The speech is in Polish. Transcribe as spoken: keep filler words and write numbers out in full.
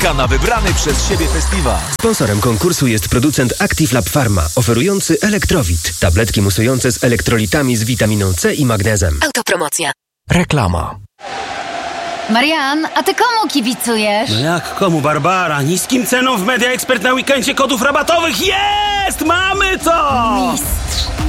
Czeka na wybrany przez siebie festiwal. Sponsorem konkursu jest producent Active Pharma, oferujący Elektrowit. Tabletki musujące z elektrolitami z witaminą C i magnezem. Autopromocja. Reklama. Marian, a ty komu kibicujesz? No jak komu, Barbara? Niskim ceną w Media Expert na weekendzie kodów rabatowych jest! Mamy to! Mistrz.